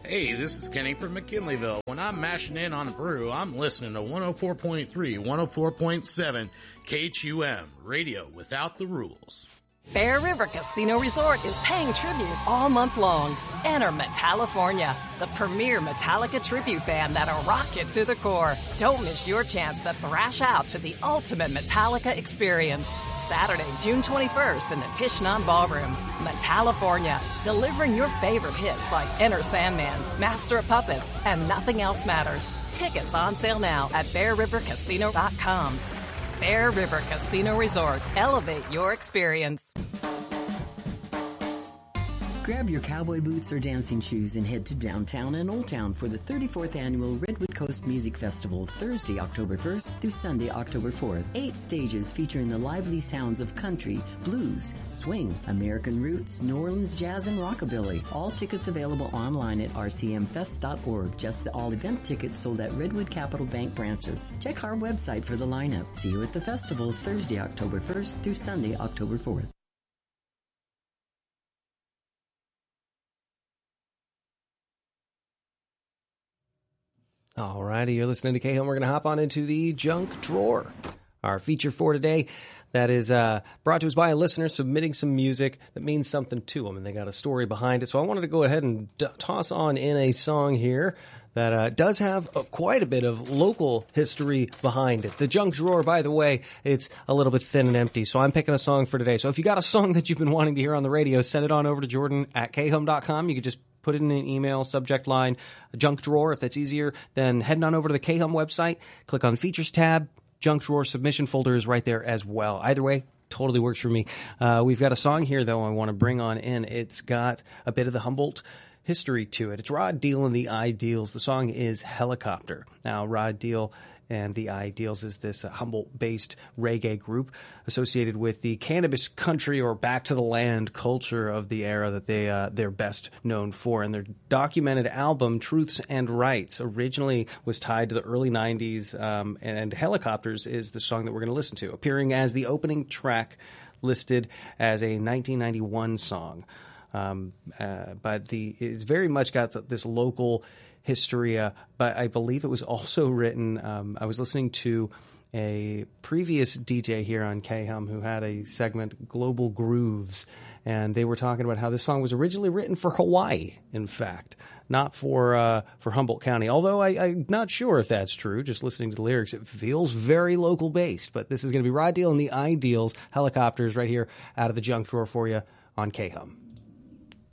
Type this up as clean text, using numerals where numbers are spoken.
Hey, this is Kenny from McKinleyville. When I'm mashing in on a brew, I'm listening to 104.3, 104.7 KHUM, radio without the rules. Bear River Casino Resort is paying tribute all month long. Enter Metallifornia, the premier Metallica tribute band that'll rock it to the core. Don't miss your chance to thrash out to the ultimate Metallica experience. Saturday, June 21st in the Tishnan Ballroom. Metallifornia, delivering your favorite hits like Enter Sandman, Master of Puppets, and Nothing Else Matters. Tickets on sale now at BearRiverCasino.com. Bear River Casino Resort. Elevate your experience. Grab your cowboy boots or dancing shoes and head to downtown and Old Town for the 34th Annual Redwood Coast Music Festival, Thursday, October 1st through Sunday, October 4th. 8 stages featuring the lively sounds of country, blues, swing, American roots, New Orleans jazz, and rockabilly. All tickets available online at rcmfest.org. Just the all-event tickets sold at Redwood Capital Bank branches. Check our website for the lineup. See you at the festival, Thursday, October 1st through Sunday, October 4th. Alrighty, you're listening to K-Home. We're going to hop on into the Junk Drawer. Our feature for today that is brought to us by a listener submitting some music that means something to them, and they got a story behind it. So I wanted to go ahead and toss on in a song here that does have quite a bit of local history behind it. The Junk Drawer, by the way, it's a little bit thin and empty, so I'm picking a song for today. So if you got a song that you've been wanting to hear on the radio, send it on over to Jordan@khum.com. You could just put it in an email, subject line, Junk Drawer. If that's easier, then heading on over to the KHUM website, click on Features tab, Junk Drawer submission folder is right there as well. Either way, totally works for me. We've got a song here, though, I want to bring on in. It's got a bit of the Humboldt history to it. It's Rod Deal and the Ideals. The song is Helicopter. Now, Rod Deal and the Ideals is this Humboldt-based reggae group associated with the cannabis country or back to the land culture of the era that they're best known for. And their documented album, Truths and Rights, originally was tied to the early 90s, and Helicopters is the song that we're going to listen to, appearing as the opening track listed as a 1991 song. But it's very much got this local history, but I believe it was also written, I was listening to a previous DJ here on KHUM who had a segment, Global Grooves, and they were talking about how this song was originally written for Hawaii, in fact, not for Humboldt County. Although I'm not sure if that's true, just listening to the lyrics, it feels very local based. But this is going to be Rod Deal and the Ideals, Helicopters, right here out of the Junk Drawer for you on KHUM.